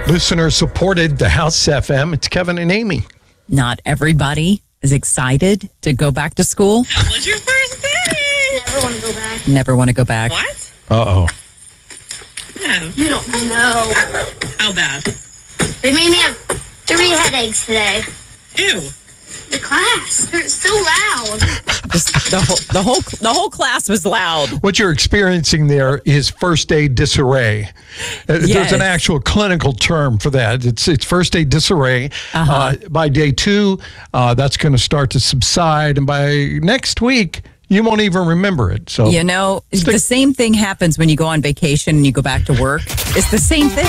Listener supported the House FM. It's Kevin and Amy. Not everybody is excited to go back to school. How was your first day? Never want to go back. Never want to go back. What? Uh-oh. No. You don't know. How bad? They made me have 3 headaches today. Ew. The class, they're so loud. Just the whole class was loud. What you're experiencing there is first day disarray. There's Yes. an actual clinical term for that. It's first day disarray. By day 2, that's going to start to subside. And by next week, you won't even remember it. So You know, the same thing happens when you go on vacation and you go back to work. It's the same thing.